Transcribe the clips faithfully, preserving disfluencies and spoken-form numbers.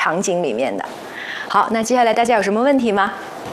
场景里面的。好，那接下来大家有什么问题吗？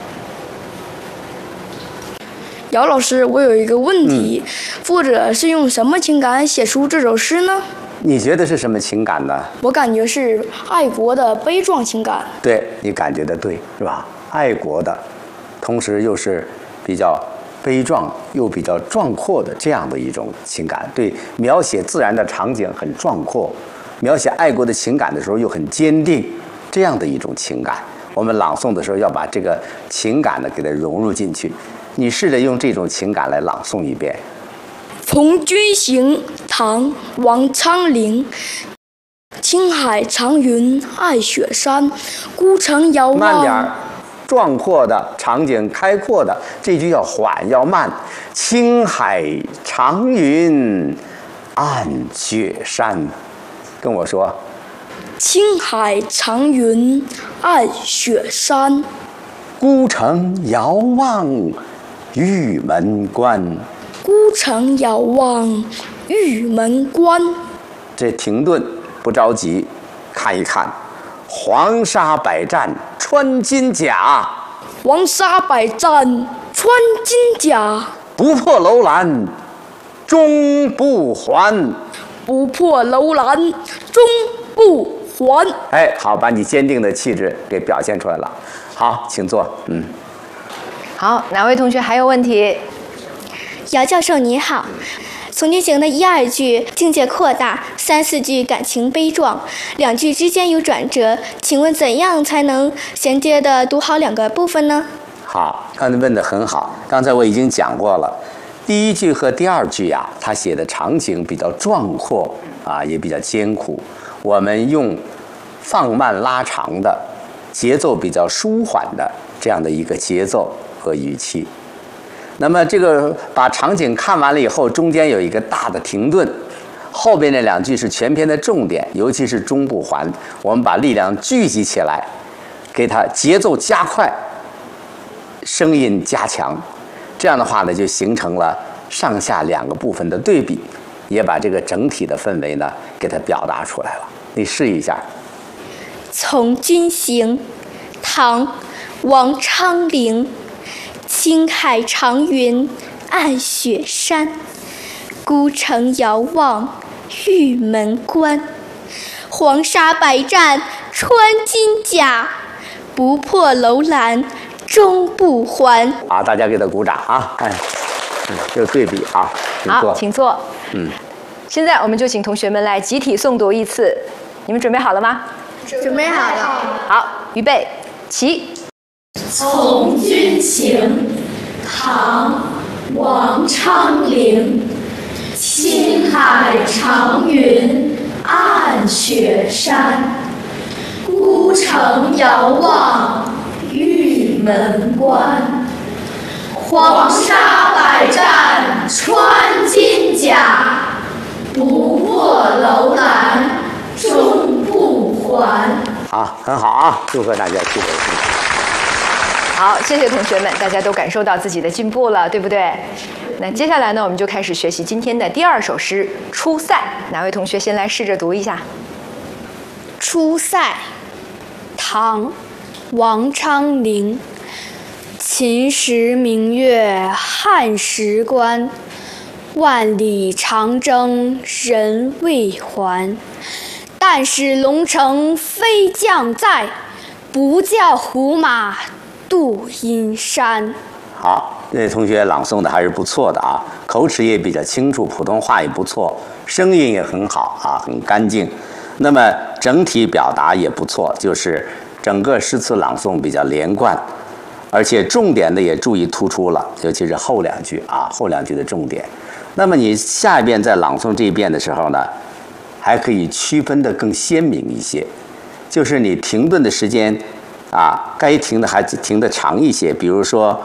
姚老师，我有一个问题，嗯、作者是用什么情感写出这首诗呢？ 你觉得是什么情感呢？ 我感觉是爱国的悲壮情感。 对，你感觉的对，是吧？爱国的，同时又是比较悲壮又比较壮阔的这样的一种情感。对，描写自然的场景很壮阔，描写爱国的情感的时候又很坚定，这样的一种情感。我们朗诵的时候要把这个情感呢给它融入进去。你试着用这种情感来朗诵一遍。 从军行，唐·王昌龄。青海长云爱雪山，孤城遥望。 慢点儿，壮阔的场景，开阔的，这句要缓要慢。青海长云暗雪山，跟我说。 青海长云暗雪山， 孤城遥望玉门关。 孤城遥望玉门关。 这停顿，不着急，看一看。黄沙百战穿金甲， 黄沙百战穿金甲。 不破楼兰终不还， 不破楼兰终不还。 哎，好，把你坚定的气质给表现出来了。好，请坐。嗯。 好，哪位同学还有问题？ 姚教授你好，从军行的一二句境界扩大，三四句感情悲壮，两句之间有转折，请问怎样才能衔接的读好两个部分呢？ 好，刚才问得很好，刚才我已经讲过了。第一句和第二句啊，他写的场景比较壮阔啊，也比较艰苦。我们用放慢拉长的节奏，比较舒缓的这样的一个节奏和语气。那么这个把场景看完了以后，中间有一个大的停顿，后边那两句是全篇的重点，尤其是终不还，我们把力量聚集起来，给它节奏加快，声音加强，这样的话呢，就形成了上下两个部分的对比，也把这个整体的氛围呢给它表达出来了。你试一下。 从军行，唐·王昌龄。青海长云暗雪山，孤城遥望玉门关。黄沙百战穿金甲，不破楼兰终不还。 好，大家给他鼓掌啊！哎，嗯，这个对比啊，请坐。 好，请坐。嗯，现在我们就请同学们来集体诵读一次，你们准备好了吗？ 准备好了。 好，预备，起。 从军行，唐·王昌龄。青海长云暗雪山，孤城遥望玉门关。黄沙百战穿金甲，不破楼兰终不还。 好，很好啊！祝贺大家，祝贺。 好，谢谢同学们，大家都感受到自己的进步了，对不对？那接下来呢，我们就开始学习今天的第二首诗《出塞》。哪位同学先来试着读一下？ 出塞，唐·王昌龄。秦时明月汉时关，万里长征人未还。但使龙城飞将在，不教胡马度阴山。 好，这位同学朗诵的还是不错的啊，口齿也比较清楚，普通话也不错，声音也很好啊，很干净。那么整体表达也不错，就是整个诗词朗诵比较连贯，而且重点的也注意突出了，尤其是后两句啊，后两句的重点。那么你下一遍在朗诵这一遍的时候呢，还可以区分的更鲜明一些，就是你停顿的时间啊，该停的还停的长一些。比如说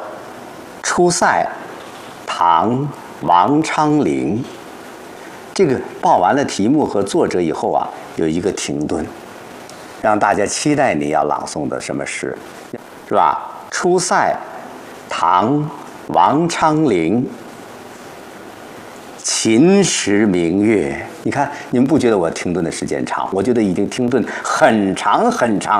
《出塞》，唐·王昌龄。这个报完了题目和作者以后啊，有一个停顿，让大家期待你要朗诵的什么诗，是吧？《出塞》，唐·王昌龄。秦时明月，你看，你们不觉得我停顿的时间长？我觉得已经停顿很长很长。